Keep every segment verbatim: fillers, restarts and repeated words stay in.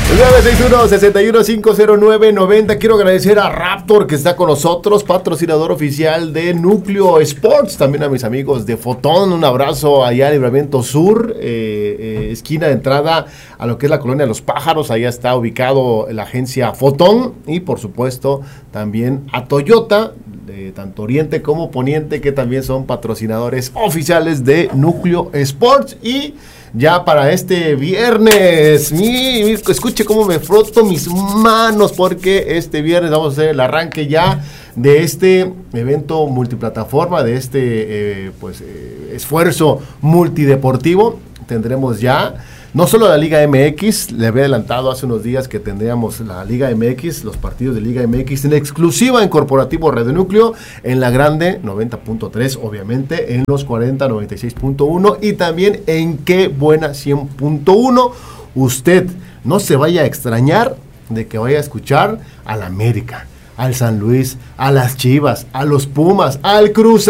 nueve seis uno, seis uno, cinco cero nueve, nueve cero. Quiero agradecer a Raptor que está con nosotros, patrocinador oficial de Núcleo Sports. También a mis amigos de Fotón. Un abrazo allá en Libramiento Sur, eh, eh, esquina de entrada a lo que es la colonia Los Pájaros. Allá está ubicado la agencia Fotón. Y por supuesto también a Toyota, de tanto Oriente como Poniente, que también son patrocinadores oficiales de Núcleo Sports. Y ya para este viernes, mi, mi, escuche cómo me froto mis manos, porque este viernes vamos a hacer el arranque ya de este evento multiplataforma, de este eh, pues eh, esfuerzo multideportivo. Tendremos ya no solo la Liga M X, le había adelantado hace unos días que tendríamos la Liga M X, los partidos de Liga M X en exclusiva en Corporativo Radio Núcleo, en la grande noventa punto tres, obviamente, en los cuarenta noventa y seis punto uno y también en Qué Buena cien punto uno. Usted no se vaya a extrañar de que vaya a escuchar al América, al San Luis, a las Chivas, a los Pumas, al Cruz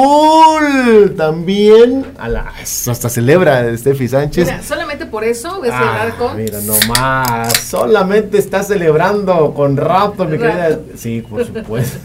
Azul, también a la, hasta celebra Steffi Sánchez. Mira, solamente por eso ves ah, el arco. Mira, nomás, solamente está celebrando con Raptor, mi querida. Sí, por supuesto.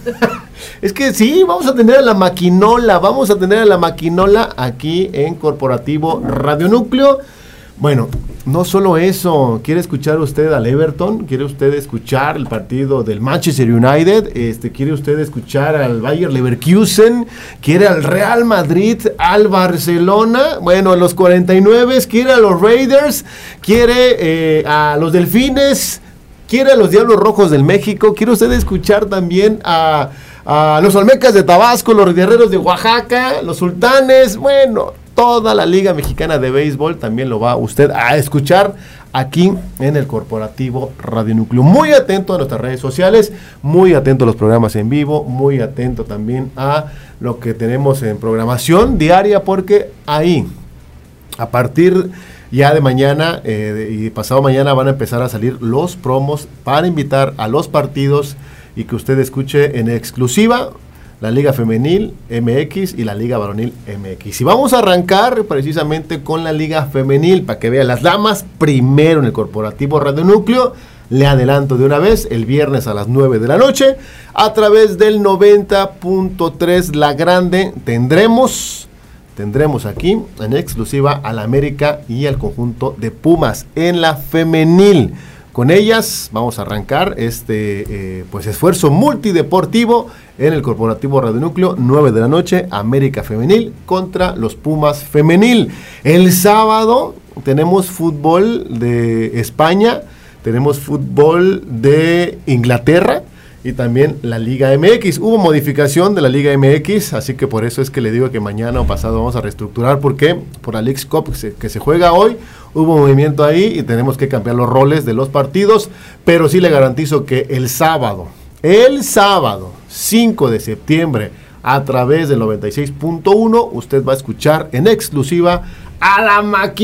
Es que sí, vamos a tener a la maquinola, vamos a tener a la maquinola aquí en Corporativo Radio Núcleo. Bueno, no solo eso, ¿quiere escuchar usted al Everton? ¿Quiere usted escuchar el partido del Manchester United? Este, ¿quiere usted escuchar al Bayer Leverkusen? ¿Quiere al Real Madrid? ¿Al Barcelona? Bueno, a los cuarenta y nueve, ¿quiere a los Raiders? ¿Quiere eh, a los Delfines? ¿Quiere a los Diablos Rojos del México? ¿Quiere usted escuchar también a, a los Olmecas de Tabasco, los Guerreros de Oaxaca, los Sultanes? Bueno, toda la Liga Mexicana de Béisbol también lo va usted a escuchar aquí en el Corporativo Radio Núcleo. Muy atento a nuestras redes sociales, muy atento a los programas en vivo, muy atento también a lo que tenemos en programación diaria, porque ahí, a partir ya de mañana eh, y pasado mañana, van a empezar a salir los promos para invitar a los partidos y que usted escuche en exclusiva la Liga Femenil M X y la Liga Varonil M X. Y vamos a arrancar precisamente con la Liga Femenil, para que vean las damas primero en el Corporativo Radio Núcleo. Le adelanto de una vez, el viernes a las nueve de la noche, a través del noventa punto tres La Grande, tendremos, tendremos aquí en exclusiva al América y al conjunto de Pumas en la Femenil. Con ellas vamos a arrancar este eh, pues esfuerzo multideportivo en el Corporativo Radio Núcleo, nueve de la noche, América Femenil contra los Pumas Femenil. El sábado tenemos fútbol de España, tenemos fútbol de Inglaterra y también la Liga M X. Hubo modificación de la Liga M X, así que por eso es que le digo que mañana o pasado vamos a reestructurar, porque por la Leagues Cup que se, que se juega hoy, hubo movimiento ahí y tenemos que cambiar los roles de los partidos, pero sí le garantizo que el sábado, el sábado cinco de septiembre, a través del noventa y seis punto uno, usted va a escuchar en exclusiva a la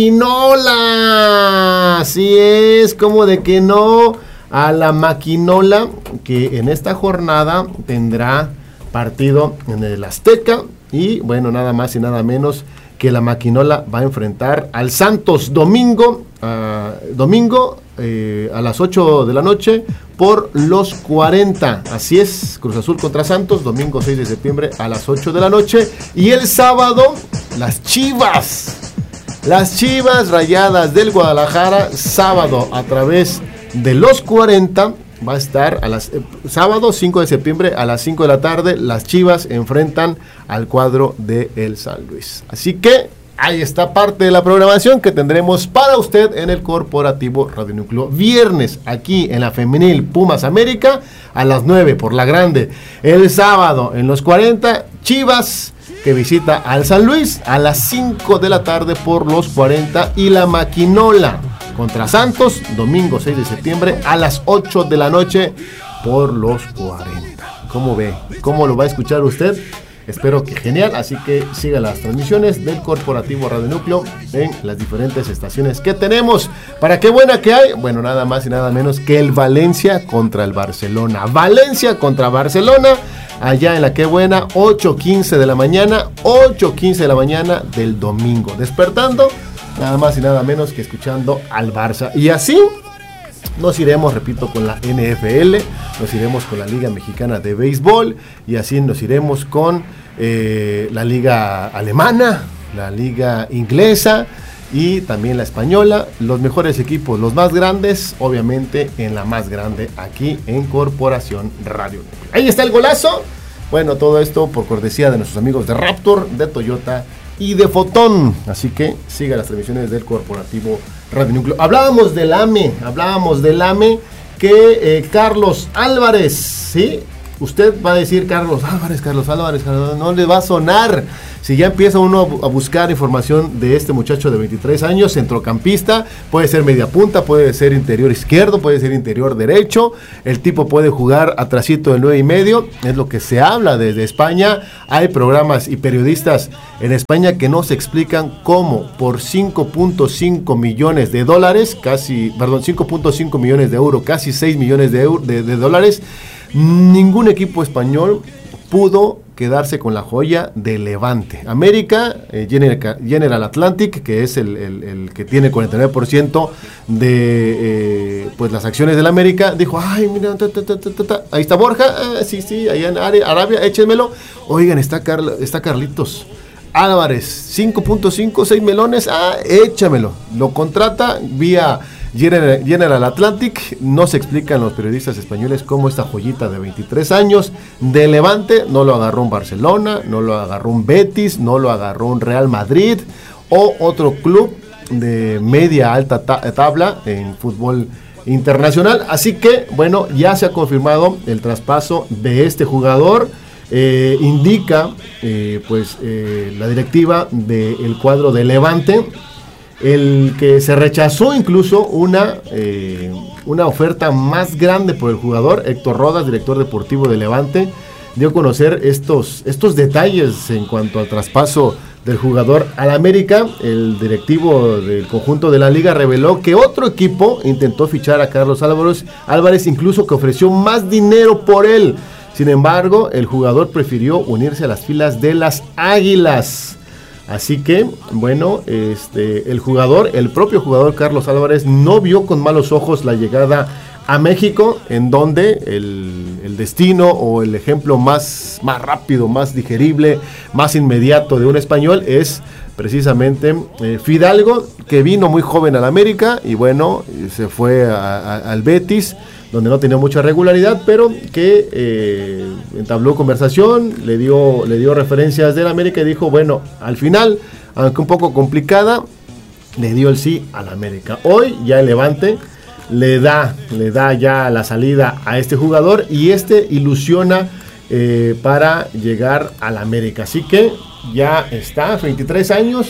Maquinola. Así es, como de que no, a la Maquinola, que en esta jornada tendrá partido en el Azteca, y bueno, nada más y nada menos que la Maquinola va a enfrentar al Santos domingo, uh, domingo eh, a las ocho de la noche por los cuarenta. Así es, Cruz Azul contra Santos, domingo seis de septiembre a las ocho de la noche. Y el sábado, las Chivas, las Chivas Rayadas del Guadalajara, sábado a través de los cuarenta. Va a estar a las eh, sábado cinco de septiembre a las cinco de la tarde. Las Chivas enfrentan al cuadro de el San Luis. Así que ahí está parte de la programación que tendremos para usted en el Corporativo Radio Núcleo. Viernes aquí en la Femenil Pumas América a las nueve por la Grande. El sábado en los cuarenta, Chivas que visita al San Luis a las cinco de la tarde por los cuarenta, y la Maquinola contra Santos, domingo seis de septiembre a las ocho de la noche por los cuarenta. ¿Cómo ve? ¿Cómo lo va a escuchar usted? Espero que genial, así que siga las transmisiones del Corporativo Radio Núcleo en las diferentes estaciones que tenemos. ¿Para qué buena que hay? Bueno, nada más y nada menos que el Valencia contra el Barcelona. Valencia contra Barcelona, allá en la Qué Buena, ocho quince de la mañana, ocho quince de la mañana del domingo. Despertando, nada más y nada menos que escuchando al Barça. Y así, nos iremos, repito, con la N F L, nos iremos con la Liga Mexicana de Béisbol y así nos iremos con eh, la Liga Alemana, la Liga Inglesa y también la española, los mejores equipos, los más grandes, obviamente en la más grande aquí en Corporación Radio. Ahí está el golazo. Bueno, todo esto por cortesía de nuestros amigos de Raptor, de Toyota y de Fotón. Así que siga las transmisiones del Corporativo Radio Núcleo. Hablábamos del A M E, hablábamos del A M E que eh, Carlos Álvarez, ¿sí? Usted va a decir Carlos Álvarez, Carlos Álvarez, Carlos, no le va a sonar. Si ya empieza uno a buscar información de este muchacho de veintitrés años, centrocampista, puede ser media punta, puede ser interior izquierdo, puede ser interior derecho, el tipo puede jugar atrasito de nueve y medio, es lo que se habla desde España. Hay programas y periodistas en España que no se explican cómo por cinco punto cinco millones de dólares, casi, perdón, cinco punto cinco millones de euros, casi seis millones de, euro, de, de dólares, ningún equipo español pudo quedarse con la joya de Levante. América, eh, General, General Atlantic, que es el, el, el que tiene cuarenta y nueve por ciento de eh, pues las acciones del América, dijo, ay, mira, ta, ta, ta, ta, ta. Ahí está Borja, ah, sí, sí, allá en Arabia, échenmelo. Oigan, está, Carl, está Carlitos Álvarez, cinco punto cinco, seis melones, ah, échamelo. Lo contrata vía General, General Atlantic. No se explican los periodistas españoles cómo esta joyita de veintitrés años de Levante no lo agarró un Barcelona, no lo agarró un Betis, no lo agarró un Real Madrid o otro club de media alta ta- tabla en fútbol internacional. Así que, bueno, ya se ha confirmado el traspaso de este jugador. Eh, indica eh, pues eh, la directiva del cuadro de Levante, el que se rechazó incluso una, eh, una oferta más grande por el jugador. Héctor Rodas, director deportivo de Levante, dio a conocer estos, estos detalles en cuanto al traspaso del jugador al América. El directivo del conjunto de la liga reveló que otro equipo intentó fichar a Carlos Álvarez, Álvarez incluso que ofreció más dinero por él. Sin embargo, el jugador prefirió unirse a las filas de las Águilas. Así que, bueno, este, el jugador, el propio jugador Carlos Álvarez no vio con malos ojos la llegada a México, en donde el, el destino o el ejemplo más, más rápido, más digerible, más inmediato de un español es precisamente eh, Fidalgo, que vino muy joven a la América y bueno, se fue a, a, al Betis, donde no tenía mucha regularidad, pero que eh, entabló conversación, le dio, le dio referencias del América y dijo, bueno, al final, aunque un poco complicada, le dio el sí al América. Hoy ya el Levante le da, le da ya la salida a este jugador y este ilusiona eh, para llegar al América. Así que ya está, veintitrés años,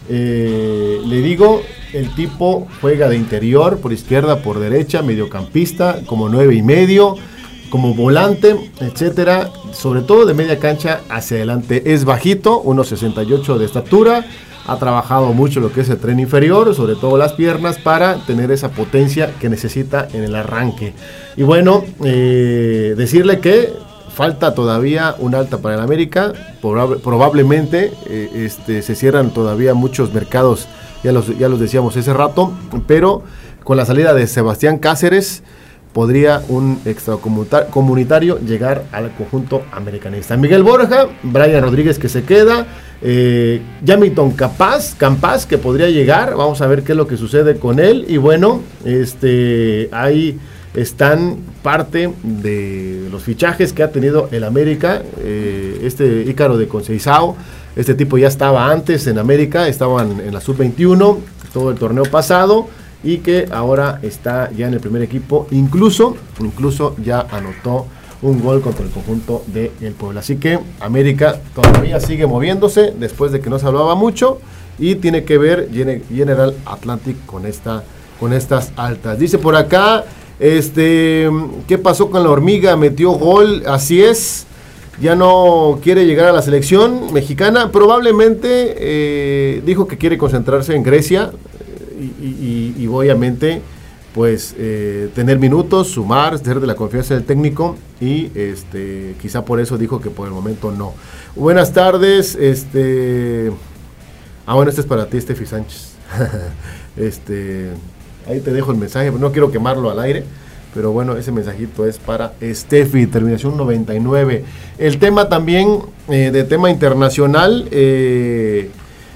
eh, le digo, el tipo juega de interior, por izquierda, por derecha, mediocampista, como nueve y medio, como volante, etcétera, sobre todo de media cancha hacia adelante. Es bajito, uno sesenta y ocho de estatura, ha trabajado mucho lo que es el tren inferior, sobre todo las piernas, para tener esa potencia que necesita en el arranque. Y bueno, eh, decirle que falta todavía un alta para el América, probable, probablemente eh, este, se cierran todavía muchos mercados, ya los, ya los decíamos hace rato, pero con la salida de Sebastián Cáceres podría un extracomunitario llegar al conjunto americanista. Miguel Borja, Brian Rodríguez que se queda, eh, Jamilton Capaz, Campas que podría llegar, vamos a ver qué es lo que sucede con él, y bueno, este, ahí están parte de los fichajes que ha tenido el América. Eh, este Ícaro de Conceizao, este tipo ya estaba antes en América, estaban en la sub veintiuno, todo el torneo pasado, y que ahora está ya en el primer equipo, incluso, incluso ya anotó un gol contra el conjunto de el Puebla. Así que América todavía sigue moviéndose después de que no se hablaba mucho, y tiene que ver General Atlantic con, esta, con estas altas. Dice por acá, este, ¿qué pasó con la hormiga? Metió gol, así es, ya no quiere llegar a la selección mexicana, probablemente eh, dijo que quiere concentrarse en Grecia, y, y, y obviamente pues eh, tener minutos, sumar, ser de la confianza del técnico, y este quizá por eso dijo que por el momento no. Buenas tardes, este ah bueno, este es para ti, Estefi Sánchez. este ahí te dejo el mensaje, no quiero quemarlo al aire, pero bueno, ese mensajito es para Steffi, terminación noventa y nueve. El tema también, eh, de tema internacional, eh,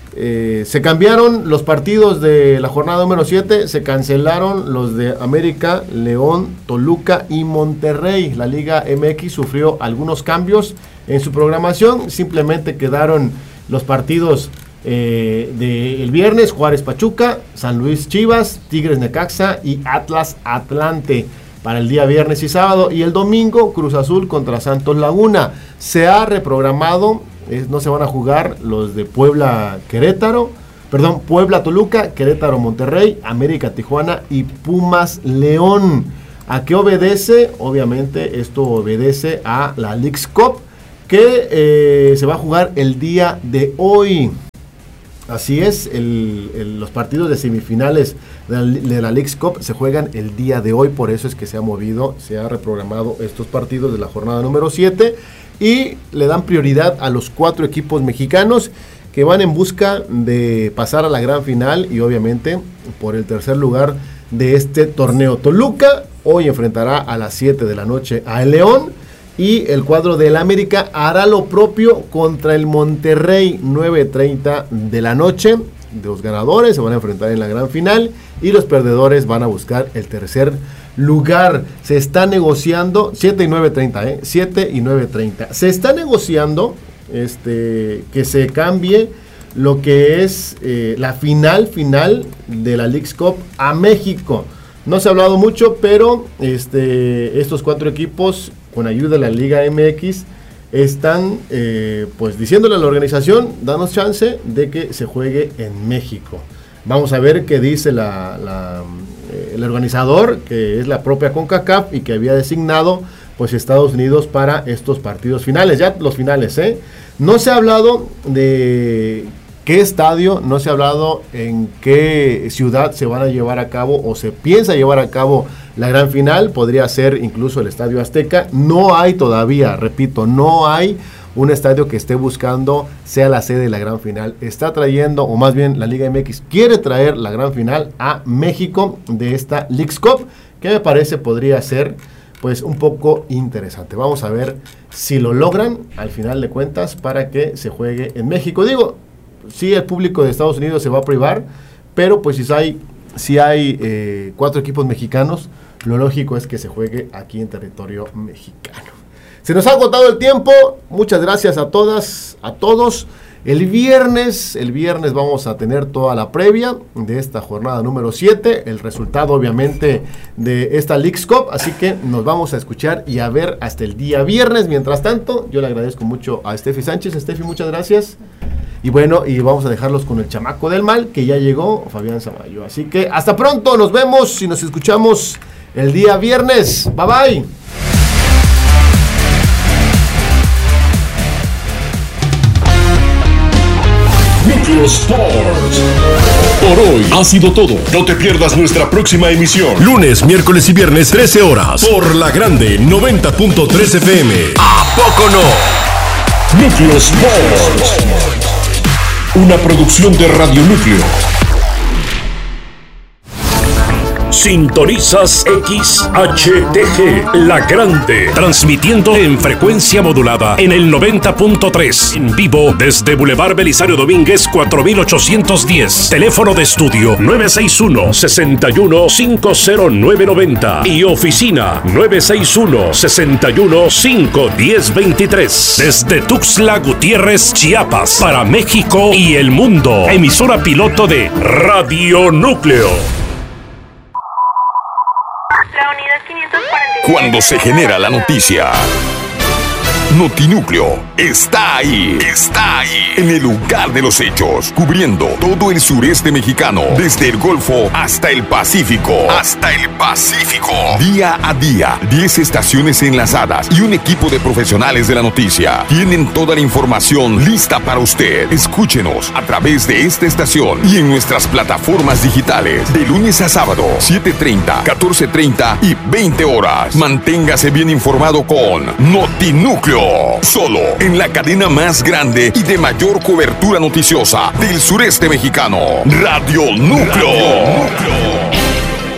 eh, se cambiaron los partidos de la jornada número siete, se cancelaron los de América, León, Toluca y Monterrey. La Liga M X sufrió algunos cambios en su programación, simplemente quedaron los partidos eh, del viernes, Juárez Pachuca, San Luis Chivas, Tigres Necaxa y Atlas Atlante para el día viernes y sábado, y el domingo Cruz Azul contra Santos Laguna. Se ha reprogramado, eh, no se van a jugar los de Puebla Querétaro, perdón, Puebla Toluca, Querétaro Monterrey, América Tijuana y Pumas León. ¿A qué obedece? Obviamente esto obedece a la Leagues Cup, que eh, se va a jugar el día de hoy. Así es, el, el, los partidos de semifinales de la, de la Leagues Cup se juegan el día de hoy, por eso es que se ha movido, se ha reprogramado estos partidos de la jornada número siete, y le dan prioridad a los cuatro equipos mexicanos que van en busca de pasar a la gran final y obviamente por el tercer lugar de este torneo. Toluca hoy enfrentará a las siete de la noche a el León, y el cuadro del América hará lo propio contra el Monterrey, nueve treinta de la noche. Los ganadores se van a enfrentar en la gran final y los perdedores van a buscar el tercer lugar. Se está negociando, siete y nueve treinta, ¿eh? siete y nueve treinta. Se está negociando este, que se cambie lo que es eh, la final final de la Leagues Cup a México. No se ha hablado mucho, pero este, estos cuatro equipos, con ayuda de la Liga M X, están eh, pues diciéndole a la organización, danos chance de que se juegue en México. Vamos a ver qué dice la, la, eh, el organizador, que es la propia CONCACAF y que había designado pues Estados Unidos para estos partidos finales, ya los finales, ¿eh? No se ha hablado de qué estadio, no se ha hablado en qué ciudad se van a llevar a cabo o se piensa llevar a cabo la gran final. Podría ser incluso el Estadio Azteca. No hay todavía, repito, no hay un estadio que esté buscando sea la sede de la gran final. Está trayendo, o más bien la Liga M X quiere traer la gran final a México de esta Leagues Cup, que me parece podría ser pues un poco interesante. Vamos a ver si lo logran al final de cuentas para que se juegue en México. Digo, sí, el público de Estados Unidos se va a privar, pero pues si hay, si hay eh, cuatro equipos mexicanos, lo lógico es que se juegue aquí en territorio mexicano. Se nos ha agotado el tiempo, muchas gracias a todas, a todos. El viernes, el viernes vamos a tener toda la previa de esta jornada número siete, el resultado obviamente de esta Leagues Cup, así que nos vamos a escuchar y a ver hasta el día viernes. Mientras tanto, yo le agradezco mucho a Steffi Sánchez. Steffi, muchas gracias. Y bueno, y vamos a dejarlos con el chamaco del mal, que ya llegó, Fabián Samayo. Así que hasta pronto, nos vemos y nos escuchamos el día viernes. Bye bye. Núcleo Sports. Por hoy ha sido todo. No te pierdas nuestra próxima emisión. Lunes, miércoles y viernes, trece horas. Por La Grande, noventa punto tres F M. ¿A poco no? Núcleo Sports. Una producción de Radio Núcleo. Sintonizas X H T G, La Grande, transmitiendo en frecuencia modulada en el noventa punto tres, en vivo desde Boulevard Belisario Domínguez cuatro mil ochocientos diez, teléfono de estudio nueve seis uno, seis uno cinco cero nueve nueve cero y oficina nueve seis uno, seis uno cinco uno cero dos tres, desde Tuxtla Gutiérrez, Chiapas, para México y el mundo, emisora piloto de Radio Núcleo. Cuando se genera la noticia, Notinúcleo está ahí, está ahí, en el lugar de los hechos, cubriendo todo el sureste mexicano, desde el Golfo hasta el Pacífico, hasta el Pacífico. Día a día, diez estaciones enlazadas y un equipo de profesionales de la noticia tienen toda la información lista para usted. Escúchenos a través de esta estación y en nuestras plataformas digitales, de lunes a sábado, siete treinta, catorce treinta y veinte horas. Manténgase bien informado con Notinúcleo, solo en la cadena más grande y de mayor cobertura noticiosa del sureste mexicano, Radio Núcleo. Radio Núcleo.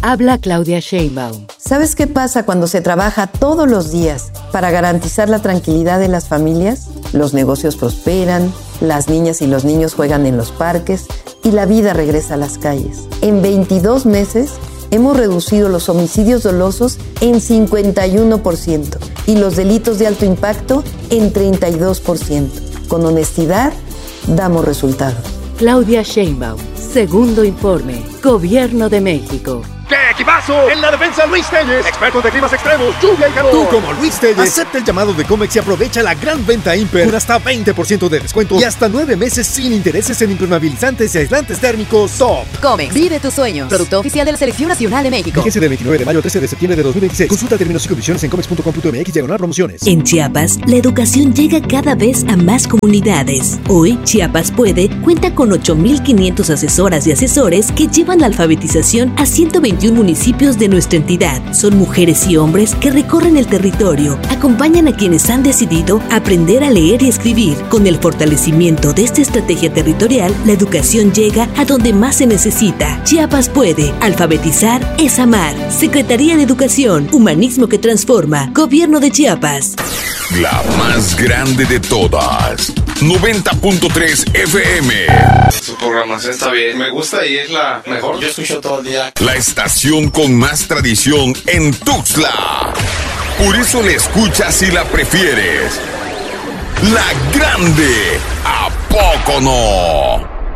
Habla Claudia Sheinbaum. ¿Sabes qué pasa cuando se trabaja todos los días para garantizar la tranquilidad de las familias? Los negocios prosperan, las niñas y los niños juegan en los parques y la vida regresa a las calles. En veintidós meses hemos reducido los homicidios dolosos en cincuenta y uno por ciento y los delitos de alto impacto en treinta y dos por ciento. Con honestidad, damos resultados. Claudia Sheinbaum, segundo informe, Gobierno de México. ¡Qué equipazo! En la defensa, Luis Telles, experto de climas extremos, lluvia y calor. Tú, como Luis Telles, acepta el llamado de Comex y aprovecha la gran venta Imper con hasta veinte por ciento de descuento y hasta nueve meses sin intereses en impermeabilizantes y aislantes térmicos Top. Comex, vive tus sueños. Producto oficial de la Selección Nacional de México. Fíjese del veintinueve de mayo al trece de septiembre de dos mil veintiséis. Consulta términos y condiciones en comex punto com punto m x diagonal promociones. En Chiapas, la educación llega cada vez a más comunidades. Hoy, Chiapas Puede cuenta con ocho mil quinientos asesoras y asesores que llevan la alfabetización a ciento veintiún municipios de nuestra entidad. Son mujeres y hombres que recorren el territorio, acompañan a quienes han decidido aprender a leer y escribir. Con el fortalecimiento de esta estrategia territorial, la educación llega a donde más se necesita. Chiapas Puede. Alfabetizar es amar. Secretaría de Educación, Humanismo que Transforma. Gobierno de Chiapas. La más grande de todas. noventa punto tres F M. Su programación está bien. Me gusta y es la mejor. Yo escucho todo el día. La estación con más tradición en Tuxtla. Por eso la escuchas y la prefieres. La grande. ¿A poco no?